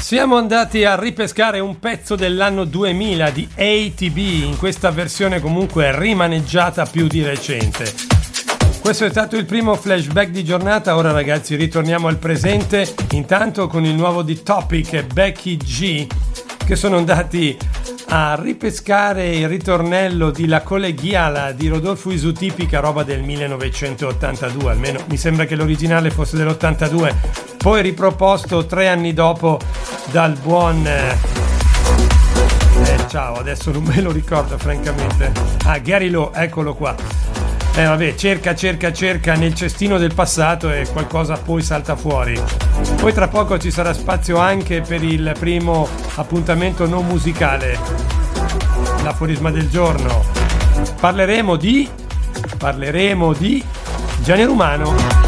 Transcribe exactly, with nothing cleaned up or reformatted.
Siamo andati a ripescare un pezzo dell'anno duemila di A T B, in questa versione comunque rimaneggiata più di recente. Questo è stato il primo flashback di giornata. Ora ragazzi ritorniamo al presente, intanto con il nuovo di Topic e Becky G, che sono andati a ripescare il ritornello di La Collegiala di Rodolfo Isu, tipica roba del millenovecentottantadue, almeno mi sembra che l'originale fosse dell'ottantadue, poi riproposto tre anni dopo dal buon eh, eh, ciao, adesso non me lo ricordo francamente, ah Gary Lowe, eccolo qua. Eh vabbè, cerca, cerca, cerca nel cestino del passato e qualcosa poi salta fuori. Poi tra poco ci sarà spazio anche per il primo appuntamento non musicale, l'aforisma del giorno. Parleremo di... parleremo di Gianni Rumano.